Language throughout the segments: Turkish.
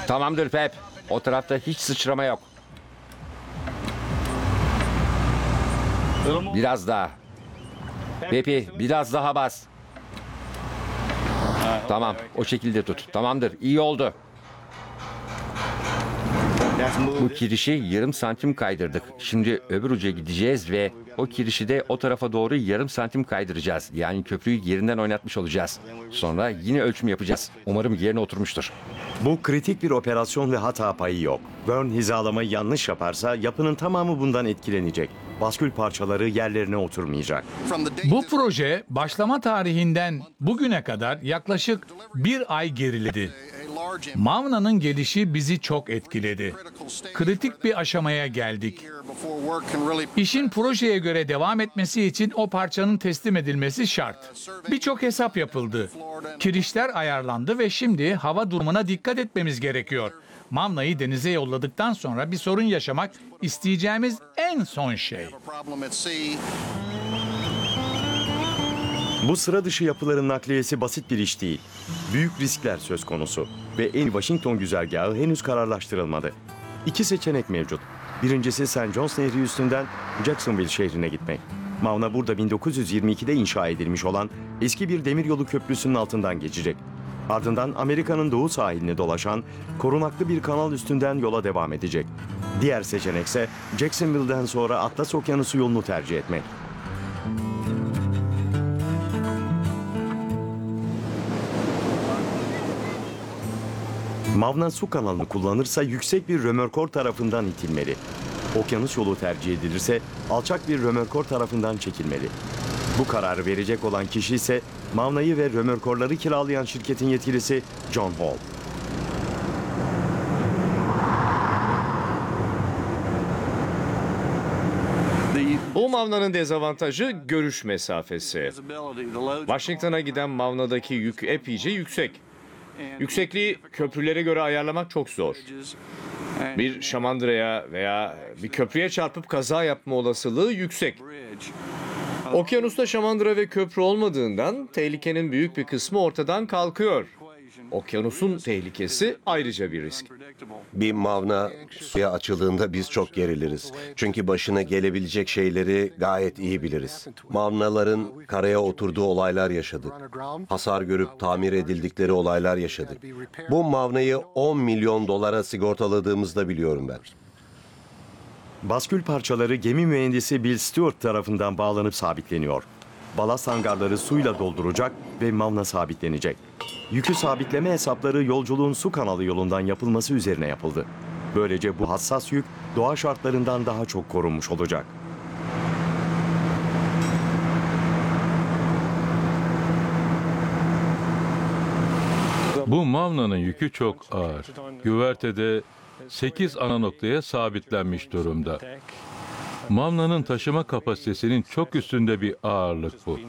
Tamamdır Pep. O tarafta hiç sıçrama yok. Biraz daha. Pepi, biraz daha bas. Tamam, o şekilde tut. Tamamdır, iyi oldu. Bu kirişi yarım santim kaydırdık. Şimdi öbür uca gideceğiz ve o kirişi de o tarafa doğru yarım santim kaydıracağız. Yani köprüyü yerinden oynatmış olacağız. Sonra yine ölçüm yapacağız. Umarım yerine oturmuştur. Bu kritik bir operasyon ve hata payı yok. Vern hizalamayı yanlış yaparsa yapının tamamı bundan etkilenecek. Baskül parçaları yerlerine oturmayacak. Bu proje başlama tarihinden bugüne kadar yaklaşık bir ay geriledi. Mavna'nın gelişi bizi çok etkiledi. Kritik bir aşamaya geldik. İşin projeye göre devam etmesi için o parçanın teslim edilmesi şart. Birçok hesap yapıldı. Kirişler ayarlandı ve şimdi hava durumuna dikkat etmemiz gerekiyor. Mavna'yı denize yolladıktan sonra bir sorun yaşamak isteyeceğimiz en son şey. Bu sıra dışı yapıların nakliyesi basit bir iş değil. Büyük riskler söz konusu ve en Washington güzergahı henüz kararlaştırılmadı. İki seçenek mevcut. Birincisi St. Johns Nehri üstünden Jacksonville şehrine gitmek. Mavna burada 1922'de inşa edilmiş olan eski bir demiryolu köprüsünün altından geçecek. Ardından Amerika'nın doğu sahilini dolaşan korunaklı bir kanal üstünden yola devam edecek. Diğer seçenekse Jacksonville'den sonra Atlas Okyanusu yolunu tercih etmek. Mavna su kanalını kullanırsa yüksek bir römorkör tarafından itilmeli. Okyanus yolu tercih edilirse alçak bir römorkör tarafından çekilmeli. Bu kararı verecek olan kişi ise Mavna'yı ve römorkörleri kiralayan şirketin yetkilisi John Hall. Bu Mavna'nın dezavantajı görüş mesafesi. Washington'a giden Mavna'daki yük epeyce yüksek. Yüksekliği köprülere göre ayarlamak çok zor. Bir şamandıraya veya bir köprüye çarpıp kaza yapma olasılığı yüksek. Okyanusta şamandıra ve köprü olmadığından tehlikenin büyük bir kısmı ortadan kalkıyor. Okyanusun tehlikesi ayrıca bir risk. Bir Mavna suya açıldığında biz çok geriliriz. Çünkü başına gelebilecek şeyleri gayet iyi biliriz. Mavnaların karaya oturduğu olaylar yaşadık. Hasar görüp tamir edildikleri olaylar yaşadık. Bu Mavna'yı 10 milyon dolara sigortaladığımızda biliyorum ben. Baskül parçaları gemi mühendisi Bill Stewart tarafından bağlanıp sabitleniyor. Balast hangarları suyla dolduracak ve Mavna sabitlenecek. Yükü sabitleme hesapları yolculuğun su kanalı yolundan yapılması üzerine yapıldı. Böylece bu hassas yük doğa şartlarından daha çok korunmuş olacak. Bu Mavna'nın yükü çok ağır. Güvertede 8 ana noktaya sabitlenmiş durumda. Mavna'nın taşıma kapasitesinin çok üstünde bir ağırlık bu.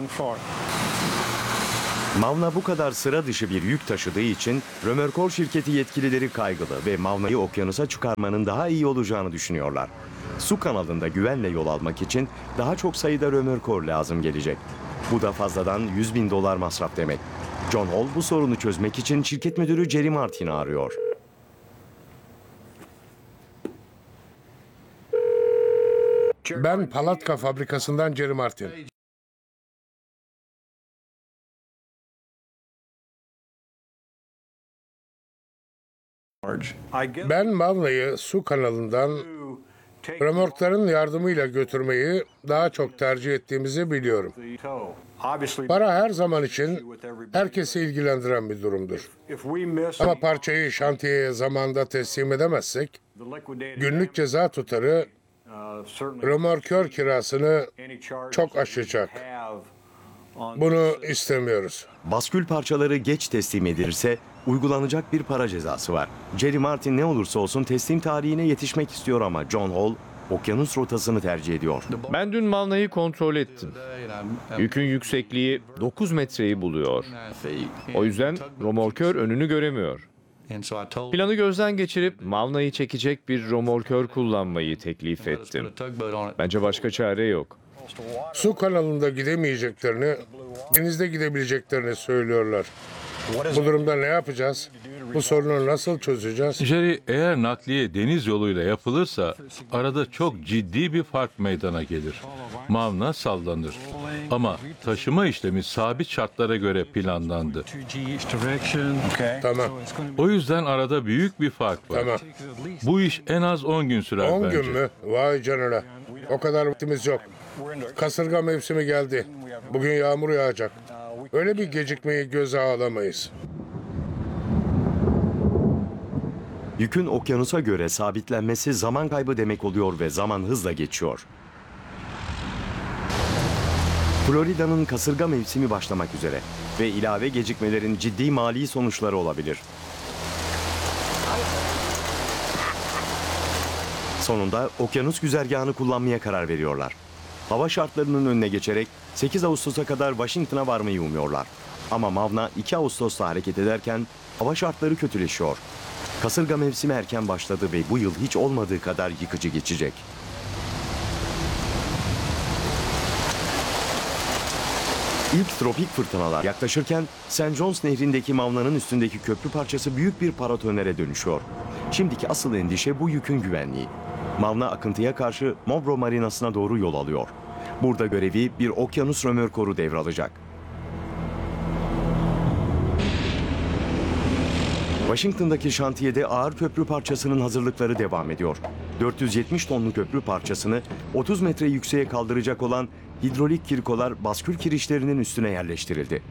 Mavna bu kadar sıra dışı bir yük taşıdığı için römorkör şirketi yetkilileri kaygılı ve Mavna'yı okyanusa çıkarmanın daha iyi olacağını düşünüyorlar. Su kanalında güvenle yol almak için daha çok sayıda römorkör lazım gelecek. Bu da fazladan $100.000 masraf demek. John Hall bu sorunu çözmek için şirket müdürü Jerry Martin'i arıyor. Ben Palatka fabrikasından Jerry Martin. Ben Mavna'yı su kanalından römorkların yardımıyla götürmeyi daha çok tercih ettiğimizi biliyorum. Para her zaman için herkesi ilgilendiren bir durumdur. Ama parçayı şantiyeye zamanında teslim edemezsek, günlük ceza tutarı römorkör kirasını çok aşacak. Bunu istemiyoruz. Baskül parçaları geç teslim edilirse uygulanacak bir para cezası var. Jerry Martin ne olursa olsun teslim tarihine yetişmek istiyor ama John Hall okyanus rotasını tercih ediyor. Ben dün Mavna'yı kontrol ettim. Yükün yüksekliği 9 metreyi buluyor. O yüzden römorkör önünü göremiyor. Planı gözden geçirip Mavna'yı çekecek bir römorkör kullanmayı teklif ettim. Bence başka çare yok. Su kanalında gidemeyeceklerini, denizde gidebileceklerini söylüyorlar. Bu durumda ne yapacağız? Bu sorunu nasıl çözeceğiz? Jerry, eğer nakliye deniz yoluyla yapılırsa arada çok ciddi bir fark meydana gelir. Mavna sallanır. Ama taşıma işlemi sabit şartlara göre planlandı. Tamam, O yüzden arada büyük bir fark var. tamam. Bu iş en az 10 gün sürer 10 bence. gün mü? Vay canına. O kadar vaktimiz yok. Kasırga mevsimi geldi. Bugün yağmur yağacak. Öyle bir gecikmeyi göze alamayız. Yükün okyanusa göre sabitlenmesi zaman kaybı demek oluyor ve zaman hızla geçiyor. Florida'nın kasırga mevsimi başlamak üzere ve ilave gecikmelerin ciddi mali sonuçları olabilir. Sonunda okyanus güzergahını kullanmaya karar veriyorlar. Hava şartlarının önüne geçerek 8 Ağustos'a kadar Washington'a varmayı umuyorlar. Ama Mavna 2 Ağustos'ta hareket ederken hava şartları kötüleşiyor. Kasırga mevsimi erken başladı ve bu yıl hiç olmadığı kadar yıkıcı geçecek. İlk tropik fırtınalar yaklaşırken St. Johns Nehri'ndeki Mavna'nın üstündeki köprü parçası büyük bir paratonere dönüşüyor. Şimdiki asıl endişe bu yükün güvenliği. Mavna akıntıya karşı Mobro Marinası'na doğru yol alıyor. Burada görevi bir okyanus römorkoru devralacak. Washington'daki şantiyede ağır köprü parçasının hazırlıkları devam ediyor. 470 tonlu köprü parçasını 30 metre yükseğe kaldıracak olan hidrolik kirkolar baskül kirişlerinin üstüne yerleştirildi.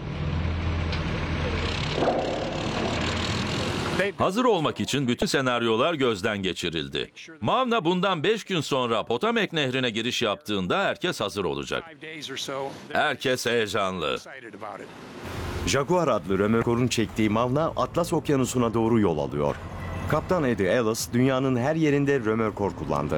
Hazır olmak için bütün senaryolar gözden geçirildi. Mavna bundan 5 gün sonra Potomac Nehri'ne giriş yaptığında herkes hazır olacak. Herkes heyecanlı. Jaguar adlı römorkorun çektiği Mavna Atlas Okyanusu'na doğru yol alıyor. Kaptan Eddie Ellis dünyanın her yerinde römorkor kullandı.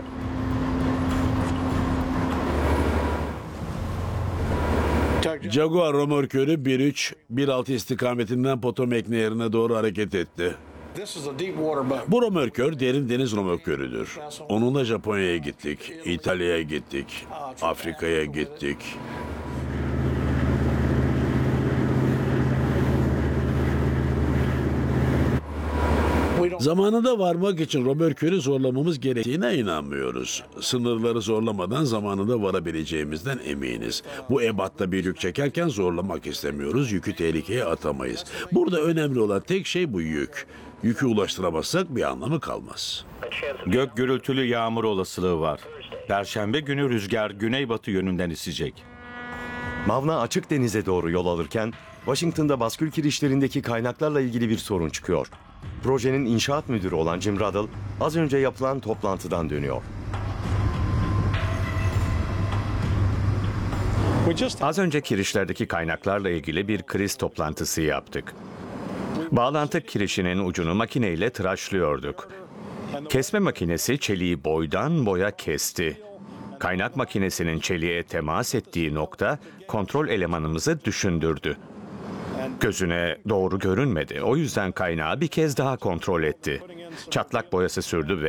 Jaguar römorkörü 1.3-1.6 istikametinden Potomac Nehri'ne doğru hareket etti. Bu römorkör derin deniz römorkörüdür. Onunla Japonya'ya gittik, İtalya'ya gittik, Afrika'ya gittik. Zamanında varmak için römorkörü zorlamamız gerektiğine inanmıyoruz. Sınırları zorlamadan zamanında varabileceğimizden eminiz. Bu ebatta bir yük çekerken zorlamak istemiyoruz, yükü tehlikeye atamayız. Burada önemli olan tek şey bu yük. Yükü ulaştıramazsak bir anlamı kalmaz. Gök gürültülü yağmur olasılığı var. Perşembe günü rüzgar güneybatı yönünden esecek. Mavna açık denize doğru yol alırken Washington'da baskül kirişlerindeki kaynaklarla ilgili bir sorun çıkıyor. Projenin inşaat müdürü olan Jim Ruddle az önce yapılan toplantıdan dönüyor. Az önce kirişlerdeki kaynaklarla ilgili bir kriz toplantısı yaptık. Bağlantı kirişinin ucunu makineyle tıraşlıyorduk. Kesme makinesi çeliği boydan boya kesti. Kaynak makinesinin çeliğe temas ettiği nokta kontrol elemanımızı düşündürdü. Gözüne doğru görünmedi. O yüzden kaynağı bir kez daha kontrol etti. Çatlak boyası sürdü ve